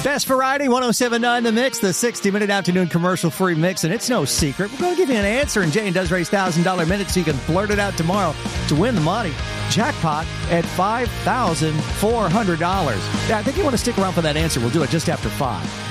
Best Variety, 107.9 The Mix, the 60-minute afternoon commercial-free mix, and it's no secret. We're going to give you an answer in Jay and Does Ray's $1,000 minute so you can blurt it out tomorrow to win the money. Jackpot at $5,400. Yeah, I think you want to stick around for that answer. We'll do it just after 5.